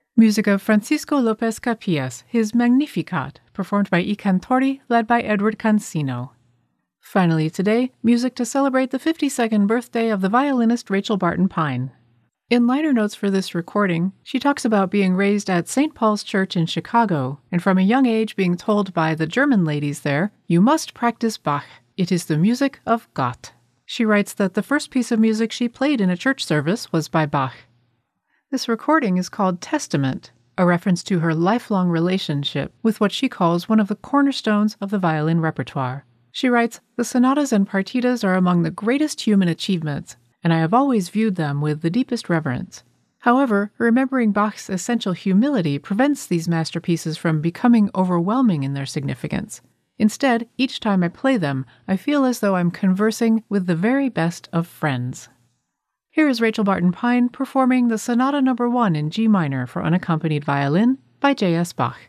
Music of Francisco Lopez Capillas, his Magnificat, performed by I Cantori, led by Edward Cancino. Finally today, music to celebrate the 52nd birthday of the violinist Rachel Barton Pine. In liner notes for this recording, she talks about being raised at St. Paul's Church in Chicago, and from a young age being told by the German ladies there, "You must practice Bach. It is the music of Gott." She writes that the first piece of music she played in a church service was by Bach. This recording is called Testament, a reference to her lifelong relationship with what she calls one of the cornerstones of the violin repertoire. She writes, "The sonatas and partitas are among the greatest human achievements, and I have always viewed them with the deepest reverence. However, remembering Bach's essential humility prevents these masterpieces from becoming overwhelming in their significance. Instead, each time I play them, I feel as though I'm conversing with the very best of friends." Here is Rachel Barton Pine performing the Sonata No. 1 in G minor for unaccompanied violin by J.S. Bach.